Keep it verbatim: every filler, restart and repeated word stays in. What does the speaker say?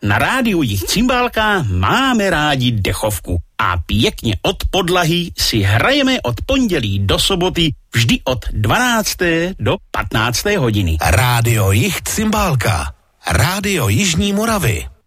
Na rádiu Jich Cymbálka máme rádi dechovku a pěkně od podlahy si hrajeme od pondělí do soboty vždy od dvanácté do patnácté hodiny. Rádio Jich Cymbálka. Rádio Jižní Moravy.